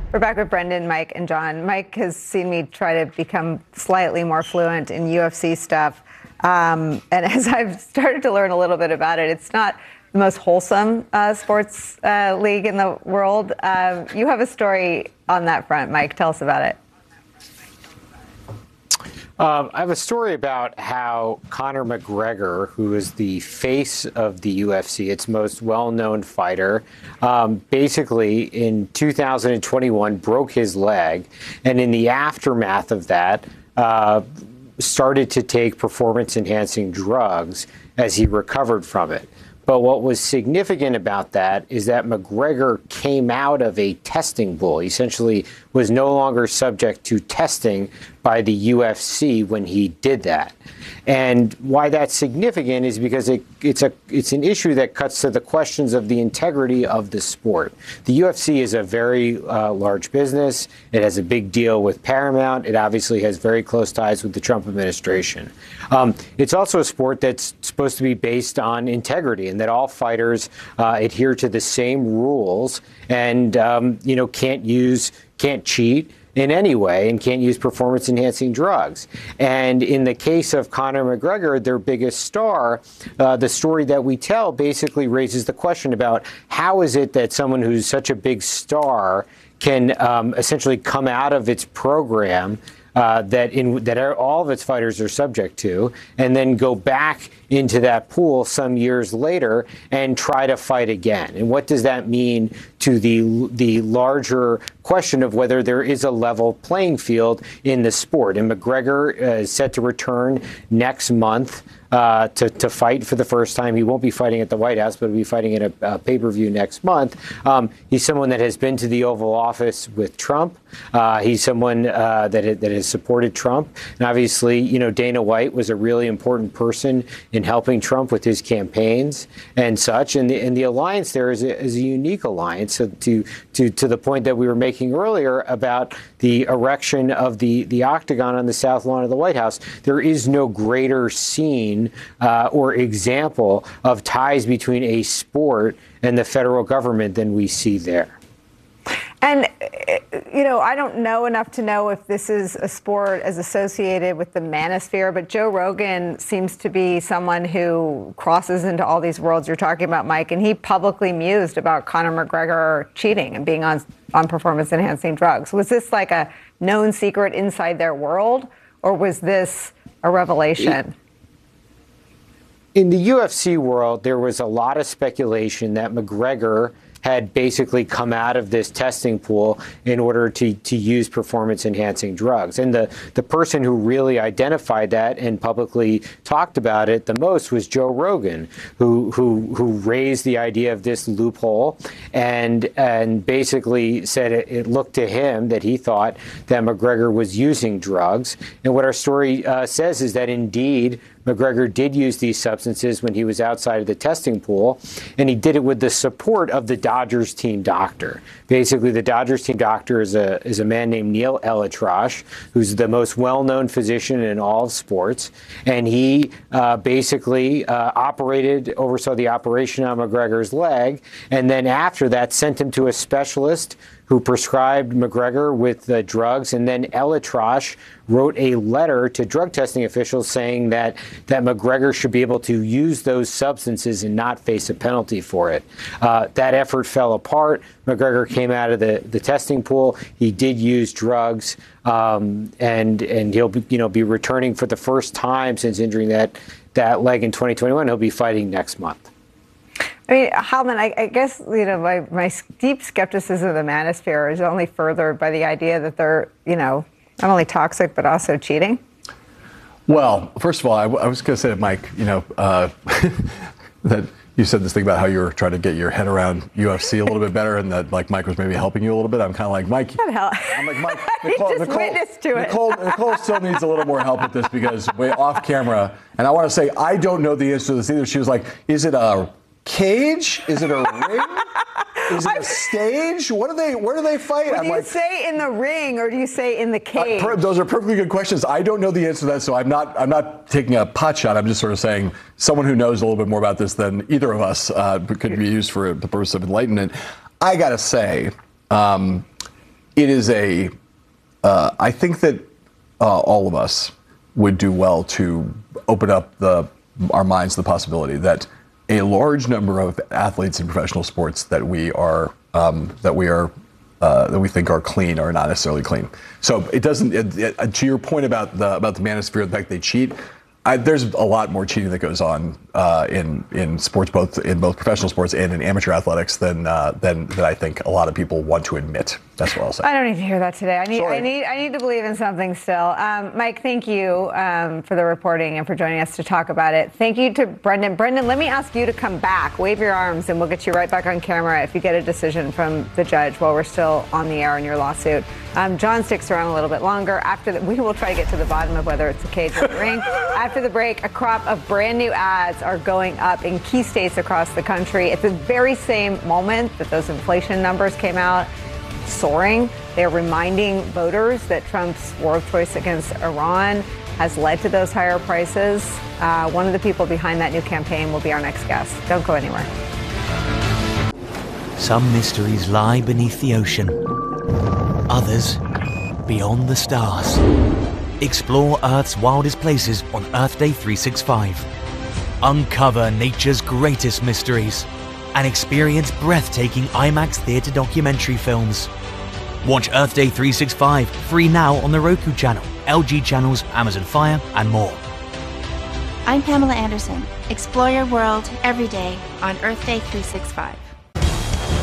We're back with Brendan, Mike, and John. Mike has seen me try to become slightly more fluent in UFC stuff. And as I've started to learn a little bit about it, it's not the most wholesome sports league in the world. You have a story on that front, Mike. Tell us about it. I have a story about how Conor McGregor, who is the face of the UFC, its most well-known fighter, basically in 2021 broke his leg, and in the aftermath of that, started to take performance-enhancing drugs as he recovered from it. But what was significant about that is that McGregor came out of a testing pool. He essentially was no longer subject to testing by the UFC when he did that. And why that's significant is because it's an issue that cuts to the questions of the integrity of the sport. The UFC is a very large business. It has a big deal with Paramount. It obviously has very close ties with the Trump administration. It's also a sport that's supposed to be based on integrity and that all fighters adhere to the same rules and can't cheat in any way and can't use performance-enhancing drugs. And in the case of Conor McGregor, their biggest star, the story that we tell basically raises the question about how is it that someone who's such a big star can essentially come out of its program that all of its fighters are subject to, and then go back into that pool some years later and try to fight again. And what does that mean to the larger question of whether there is a level playing field in the sport? And McGregor is set to return next month to fight for the first time. He won't be fighting at the White House, but he'll be fighting at a pay-per-view next month. He's someone that has been to the Oval Office with Trump. He's someone that has supported Trump. And obviously, Dana White was a really important person in helping Trump with his campaigns and such. And the alliance there is a unique alliance. So to the point that we were making earlier about the erection of the octagon on the South Lawn of the White House, there is no greater scene or example of ties between a sport and the federal government than we see there. And, I don't know enough to know if this is a sport as associated with the manosphere, but Joe Rogan seems to be someone who crosses into all these worlds you're talking about, Mike, and he publicly mused about Conor McGregor cheating and being on performance-enhancing drugs. Was this like a known secret inside their world, or was this a revelation? In the UFC world, there was a lot of speculation that McGregor had basically come out of this testing pool in order to use performance-enhancing drugs. And the person who really identified that and publicly talked about it the most was Joe Rogan, who raised the idea of this loophole and basically said it looked to him that he thought that McGregor was using drugs. And what our story says is that indeed McGregor did use these substances when he was outside of the testing pool, and he did it with the support of the Dodgers team doctor. Basically, the Dodgers team doctor is a man named Neil ElAttrache, who's the most well-known physician in all of sports, and he basically oversaw the operation on McGregor's leg, and then after that sent him to a specialist who prescribed McGregor with drugs, and then ElAttrache wrote a letter to drug testing officials saying that McGregor should be able to use those substances and not face a penalty for it. That effort fell apart. McGregor came out of the testing pool. He did use drugs, and he'll be returning for the first time since injuring that leg in 2021. He'll be fighting next month. I mean, Halman, I guess, my deep skepticism of the manosphere is only furthered by the idea that they're, not only toxic, but also cheating. Well, first of all, I was going to say to Mike, that you said this thing about how you were trying to get your head around UFC a little bit better, and that Mike was maybe helping you a little bit. I'm kind of like, Mike. I'm like, Mike. Nicole still needs a little more help with this because way off camera, and I want to say I don't know the answer to this either. She was like, is it a cage? Is it a ring? Is it a stage? Where do they fight? Do you say in the ring or do you say in the cage? Those are perfectly good questions. I don't know the answer to that, so I'm not taking a pot shot. I'm just sort of saying someone who knows a little bit more about this than either of us could be used for the purpose of enlightenment. I gotta say, it is I think that all of us would do well to open up our minds to the possibility that a large number of athletes in professional sports that we think are clean are not necessarily clean. So it doesn't. To your point about the manosphere, the fact they cheat. There's a lot more cheating that goes on in sports, both professional sports and in amateur athletics, than I think a lot of people want to admit. That's what I'll say. I don't need to hear that today. I need to believe in something still. Mike, thank you for the reporting and for joining us to talk about it. Thank you to Brendan. Brendan, let me ask you to come back. Wave your arms, and we'll get you right back on camera if you get a decision from the judge while we're still on the air in your lawsuit. John sticks around a little bit longer. We will try to get to the bottom of whether it's a cage or a ring. After the break, a crop of brand new ads are going up in key states across the country at the very same moment that those inflation numbers came out, soaring. They're reminding voters that Trump's war of choice against Iran has led to those higher prices. One of the people behind that new campaign will be our next guest. Don't go anywhere. Some mysteries lie beneath the ocean. Others beyond the stars. Explore Earth's wildest places on Earth Day 365. Uncover nature's greatest mysteries and experience breathtaking IMAX theater documentary films. Watch Earth Day 365 free now on the Roku channel, LG channels, Amazon Fire, and more. I'm Pamela Anderson. Explore your world every day on Earth Day 365.